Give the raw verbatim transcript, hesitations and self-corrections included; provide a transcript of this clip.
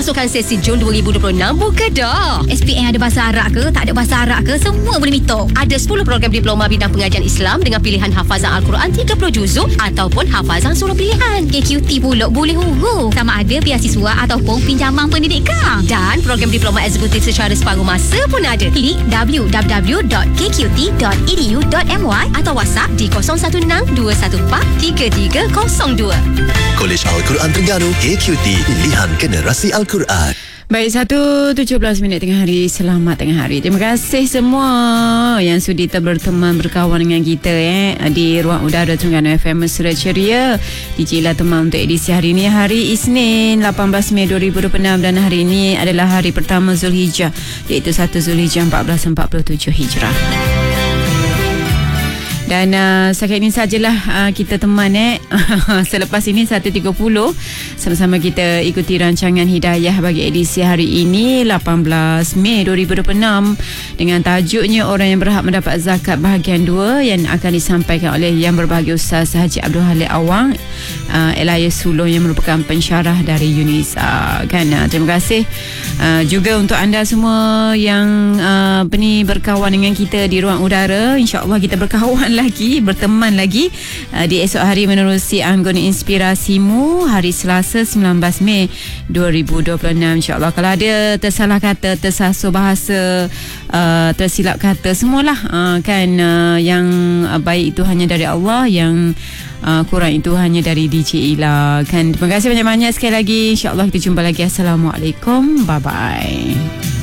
pasukan sesi Jun dua ribu dua puluh enam buka dah. S P N ada bahasa Arab ke, tak ada bahasa Arab ke, semua boleh mitok. Ada sepuluh program diploma bidang pengajian Islam dengan pilihan hafazan Al-Quran tiga puluh juzuk ataupun hafazan surah pilihan. K Q T pula boleh huruf. Sama ada beasiswa ataupun pinjaman pendidikan. Dan program diploma eksekutif secara separuh masa pun ada. Klik w w w dot k q t dot e d u dot m y atau WhatsApp di kosong satu enam dua satu empat tiga tiga kosong dua. Kolej Al-Quran Terengganu K Q T, pilihan generasi Al-Quran. Baik, satu tujuh belas minit tengah hari. Selamat tengah hari. Terima kasih semua yang sudi berteman berkawan dengan kita eh di ruang udara Terengganu F M Mesra Ceria. D J lah teman untuk edisi hari ini, hari Isnin lapan belas Mei dua ribu dua puluh enam, dan hari ini adalah hari pertama Zulhijjah, iaitu satu Zulhijjah empat belas empat puluh tujuh Hijrah. Dan uh, setakat ini sajalah uh, kita teman eh. Selepas ini satu tiga puluh sama-sama kita ikuti rancangan Hidayah bagi edisi hari ini lapan belas Mei dua ribu dua puluh enam dengan tajuknya Orang yang Berhak Mendapat Zakat bahagian dua, yang akan disampaikan oleh Yang Berbahagia Ustaz Haji Abdul Halik Awang, uh, Elias Sulong yang merupakan pensyarah dari UNISA kan. Uh, terima kasih uh, juga untuk anda semua yang uh, beni berkawan dengan kita di ruang udara. InsyaAllah kita berkawan lagi, berteman lagi uh, di esok hari menerusi Anggona Inspirasimu hari Selasa sembilan belas Mei dua ribu dua puluh enam. InsyaAllah kalau ada tersalah kata, tersasuh bahasa, uh, tersilap kata, semualah uh, kan uh, yang uh, baik itu hanya dari Allah, yang uh, kurang itu hanya dari D J Ila kan. Terima kasih banyak-banyak sekali lagi. InsyaAllah kita jumpa lagi. Assalamualaikum, bye bye.